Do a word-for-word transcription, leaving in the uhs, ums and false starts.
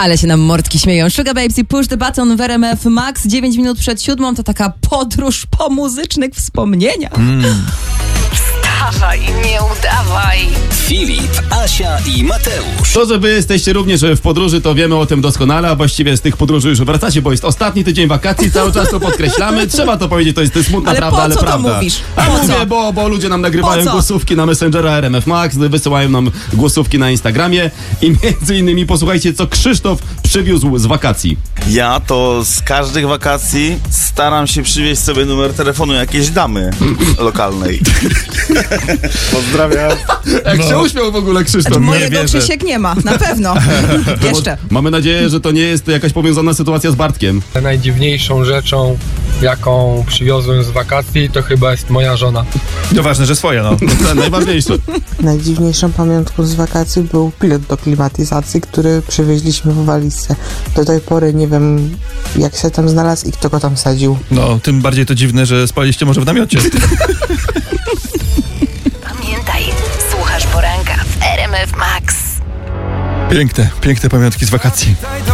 Ale się nam mordki śmieją. Sugar Babes i Push the Button w R M F Max. dziewięć minut przed siódmą to taka podróż po muzycznych wspomnieniach. Mm. Wstawaj, nie udawaj. Filip, Asia i Mateusz. To, że wy jesteście również w podróży, to wiemy o tym doskonale, a właściwie z tych podróży już wracacie, bo jest ostatni tydzień wakacji, cały czas to podkreślamy. Trzeba to powiedzieć, to jest, to jest smutna ale prawda, po ale co prawda. To mówisz? A po mówię, co? bo, bo ludzie nam nagrywają głosówki na Messengera R M F Max, wysyłają nam głosówki na Instagramie i między innymi posłuchajcie, co Krzysztof przywiózł z wakacji. Ja to z każdych wakacji staram się przywieźć sobie numer telefonu jakiejś damy lokalnej. Pozdrawiam. Jak no. się uśmiał w ogóle Krzysztof. Znaczy, mojego Krzysiek nie ma, na pewno. Jeszcze. Mamy nadzieję, że to nie jest jakaś powiązana sytuacja z Bartkiem. Najdziwniejszą rzeczą, jaką przywiozłem z wakacji, to chyba jest moja żona. No ważne, że swoja, no. To najważniejsze. Najdziwniejszą pamiątką z wakacji był pilot do klimatyzacji, który przywieźliśmy w walizce. Do tej pory nie wiem, jak się tam znalazł i kto go tam sadził. No, tym bardziej to dziwne, że spaliście może w namiocie. Pamiętaj, słuchasz poranka w R M F Max. Piękne, piękne pamiątki z wakacji.